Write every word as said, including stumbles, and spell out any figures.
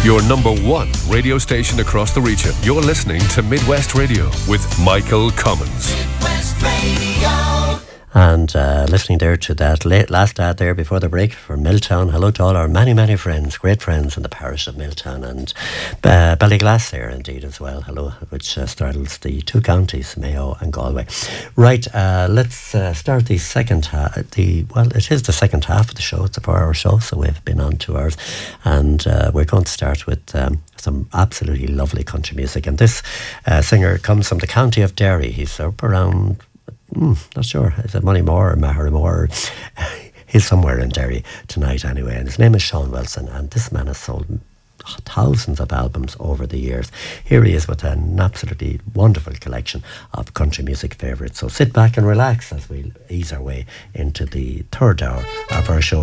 Your number one radio station across the region. You're listening to Midwest Radio with Michael Cummins. Midwest Radio. And uh, listening there to that late, last ad there before the break for Milltown. Hello to all our many, many friends, great friends in the parish of Milltown, and uh, Ballyglass there indeed as well. Hello, which uh, straddles the two counties, Mayo and Galway. Right, uh, let's uh, start the second half. The well, it is the second half of the show. It's a four-hour show, so we've been on two hours, and uh, we're going to start with Um, some absolutely lovely country music. And this uh, singer comes from the county of Derry. He's up around, mm, not sure, is it Moneymore or Maharamore? He's somewhere in Derry tonight anyway. And his name is Sean Wilson. And this man has sold thousands of albums over the years. Here he is with an absolutely wonderful collection of country music favourites. So sit back and relax as we ease our way into the third hour of our show.